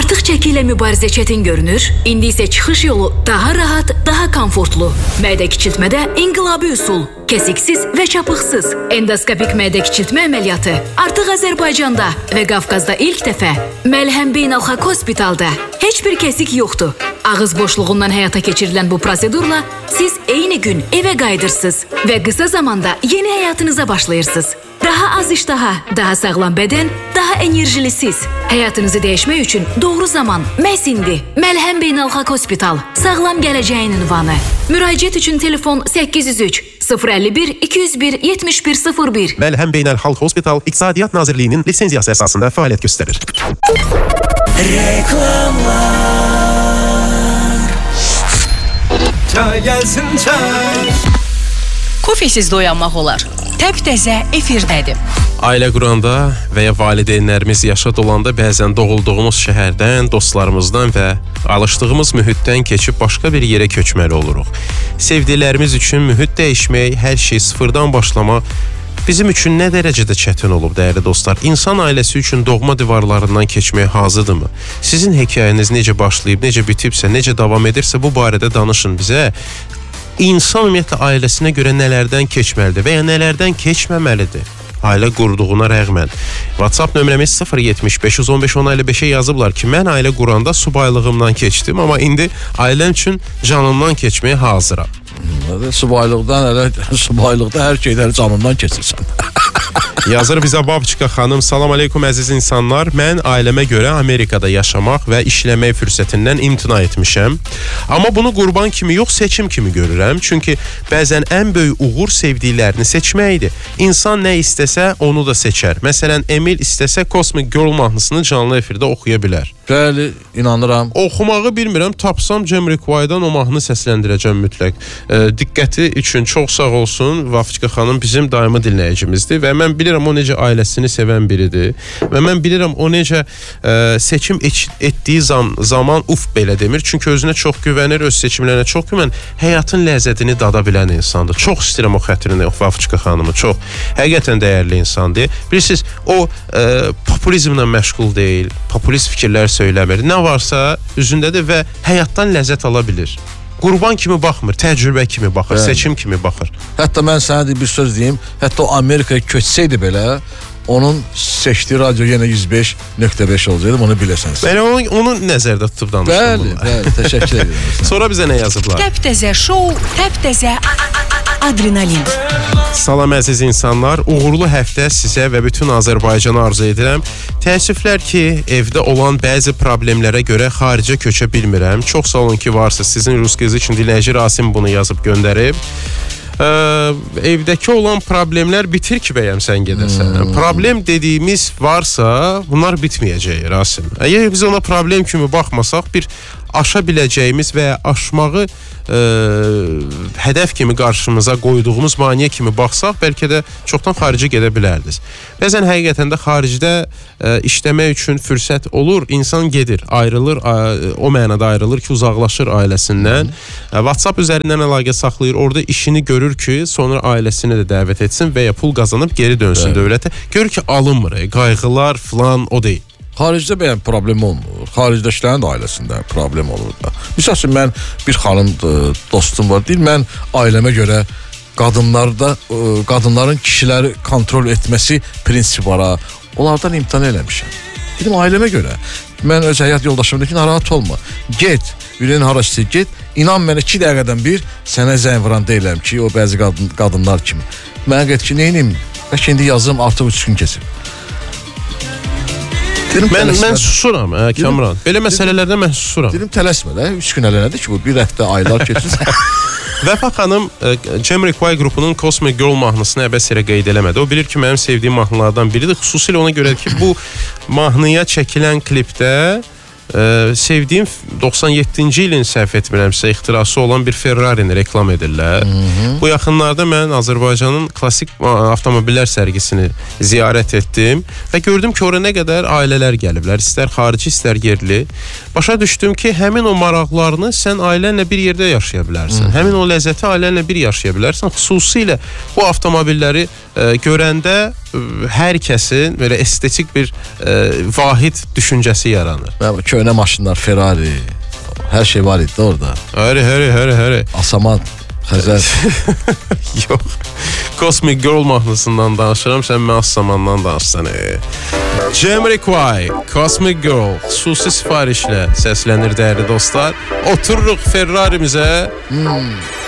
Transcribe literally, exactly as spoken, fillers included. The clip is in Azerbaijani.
Artıq çəki ilə mübarizə çətin görünür, indi isə çıxış yolu daha rahat, daha komfortlu. Mədə kiçiltmədə inqilabi üsul, kəsiksiz və çapıqsız endoskopik mədə kiçiltmə əməliyyatı artıq Azərbaycanda və Qafqazda ilk dəfə Məlhəm Beynəlxalq Hospitalda. Heç bir kəsik yoxdur. Ağız boşluğundan həyata keçirilən bu prosedurla siz eyni gün evə qayıdırsınız və qısa zamanda yeni həyatınıza başlayırsınız. Daha az iştaha, daha sağlam bədən, daha enerjili siz. Həyatınızı dəyişmək üçün doğru zaman məhz indi. Məlhəm Beynəlxalq Hospital, sağlam gələcəyin ünvanı. Müraciət üçün telefon səkkiz yüz üç sıfır əlli bir iki yüz bir yetmiş bir sıfır bir. Məlhəm Beynəlxalq Hospital İqtisadiyyat Nazirliyinin lisenziyası əsasında fəaliyyət göstərir. Reklamlar. Çay gelsin çay. Kofesiz doyanmaq olar. Təp-təzə efirdədir. Ailə quranda və ya valideynlərimiz yaşad olanda bəzən doğulduğumuz şəhərdən, dostlarımızdan və alışdığımız mühitdən keçib başqa bir yerə köçməli oluruq. Sevdiklərimiz üçün mühit dəyişmək, hər şey sıfırdan başlamaq bizim üçün nə dərəcədə çətin olub, dəyərli dostlar? İnsan ailəsi üçün doğma divarlarından keçməyə hazırdırmı? Sizin hekayəniz necə başlayıb, necə bitibsə, necə davam edirsə bu barədə danışın bizə. İnsan ümumiyyətlə ailəsinə görə nələrdən keçməlidir və ya nələrdən keçməməlidir? Ailə qurduğuna rəğmən. WhatsApp nömrəmiz sıfır yetmiş beş yüz on beş on əlli beşə yazıblar ki, mən ailə quranda subaylığımdan keçdim, amma indi ailəm üçün canımdan keçməyə hazıram. Subaylıqdan, elə, subaylıqda hər şeyləri canından keçirsən. Yazır bizə Babçika xanım, salam aleykum əziz insanlar. Mən ailəmə görə Amerikada yaşamaq və işləmək fürsətindən imtina etmişəm. Amma bunu qurban kimi yox, seçim kimi görürəm. Çünki bəzən ən böyük uğur sevdiklərini seçməkdir. İnsan nə istəsə onu da seçər. Məsələn, Emil istəsə Cosmic Girl mahnısını canlı efirdə oxuya bilər. Bəli, inanıram. Oxumağı bilmirəm, tapsam Cemrikvaydan o mahnı səsləndirəcəm mütləq. E, diqqəti üçün çox sağ olsun. Vafçika xanım bizim daimi dinləyicimizdir və mən bilirəm o necə ailəsini sevən biridir və mən bilirəm o necə e, seçim etdiyi zam, zaman uf belə demir. Çünki özünə çox güvənir, öz seçimlərinə çox güvənir. Həyatın ləzzətini dada bilən insandır. Çox istəyirəm o xətrini, o Vafçika xanımı, çox. Həqiqətən dəyərli insandır. Bilirsiniz, o e, populizmlə məşğul deyil, populist fikirlər söyləmir. Nə varsa üzündədir və həyatdan ləzzət ala bilir. Qurban kimi baxmır, təcrübə kimi baxır, bəli, seçim kimi baxır. Hətta mən sənə bir söz deyim, hətta o Amerikaya köçsəydi belə, onun seçdiyi radyo yenə yüz beş nöqtə beş olacaqdı, bunu biləsəniz. Mən onu, onu nəzərdə tutub danışdım. Bəli, bəli, təşəkkür edirəm. Sonra bizə nə yazıblar? Təp-təzə şou, təp-təzə adrenalin. Salam əziz insanlar, uğurlu həftə sizə və bütün Azərbaycana arzu edirəm. Təəssüflər ki, evdə olan bəzi problemlərə görə xaricə köçə bilmirəm. Çox sağ olun ki, varsınız. Sizin Rus qızı üçün dinləyici Rasim bunu yazıb göndərib. Ee, evdəki olan problemlər bitir ki, bəyəm sən gedəsən. Hmm. Problem dediyimiz varsa, bunlar bitməyəcək, Rasim. Əgər biz ona problem kimi baxmasaq, bir aşa biləcəyimiz və aşmağı e, hədəf kimi qarşımıza qoyduğumuz maneə kimi baxsaq, bəlkə də çoxdan xaricə gedə bilərdiniz. Bəzən həqiqətən də xaricdə e, işləmək üçün fürsət olur, insan gedir, ayrılır, a, o mənada ayrılır ki, uzaqlaşır ailəsindən. E, WhatsApp üzərindən əlaqə saxlayır, orada işini görür ki, sonra ailəsini də dəvət etsin və ya pul qazanıb geri dönsün, evet, dövlətə. Görür ki, alınmır, qayğılar filan o deyil. Xaricdə bəyən problem olmur. Xaricdəkilərin də ailəsində problem olur da. Misal üçün, mən bir xanım dostum var, deyil, mən ailəmə görə qadınlarda, qadınların kişiləri kontrol etməsi prinsipi var, onlardan imtina eləmişəm. Dedim, ailəmə görə. Mən öz həyat yoldaşım deyim ki, narahat olma. Get, ürəyin harası get, inan mənə iki dəqiqədən bir sənə zəng vuran deyiləm ki, o bəzi qadın, qadınlar kimi. Mənə qeyd ki, neynim? Bəlkə indi yazım artıq üç gün keçib. Dedim, mən, mən susuram, hə, Kamran. Belə məsələlərdə mən susuram. Dedim, tələsmə də, üç gün elə nədir ki, bu bir həftə, aylar keçir. Vəfa xanım Cemrikvay qrupunun Cosmic Girl mahnısını əbəs yerə qeyd eləmədi. O bilir ki, mənim sevdiyim mahnılardan biridir. Xüsusilə ona görə ki, bu mahnıya çəkilən klipdə Ee, sevdiyim doxsan yeddinci ilin səhv etmirəmsə ixtirası olan bir Ferrari-ni reklam edirlər. Hı -hı. Bu yaxınlarda mən Azərbaycanın klassik avtomobillər sərgisini ziyarət etdim və gördüm ki, oraya nə qədər ailələr gəliblər, istər xarici, istər yerli. Başa düşdüm ki, həmin o maraqlarını sən ailənlə bir yerdə yaşaya bilərsən. Hı -hı. Həmin o ləzzəti ailənlə bir yaşaya bilərsən. Xüsusilə bu avtomobilləri e, görəndə hər kəsin belə estetik bir e, vahid düşüncəsi yaranır. Və bu köhnə maşınlar, Ferrari, hər şey var idi orada. Həri, həri, həri, həri. Asaman, Xəzər. Yox. Cosmic Girl mahnısından danışıram, sən mən Asamandan danışsan. E. Jamiroquai, Cosmic Girl xüsusi sifarişlə səslənir dəyərli dostlar. Otururuq Ferrarimizə. Hmm.